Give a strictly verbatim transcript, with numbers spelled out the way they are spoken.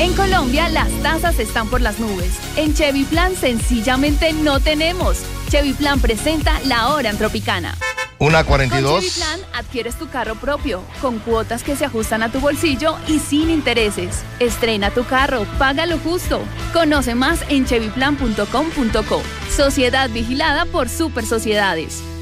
En Colombia, las tasas están por las nubes. En Chevy Plan, sencillamente no tenemos. Chevy Plan presenta La Hora en Tropicana. Una cuarenta y dos. Con Chevy Plan adquieres tu carro propio, con cuotas que se ajustan a tu bolsillo y sin intereses. Estrena tu carro, paga lo justo. Conoce más en chevy plan punto com punto co. Sociedad vigilada por Super Sociedades.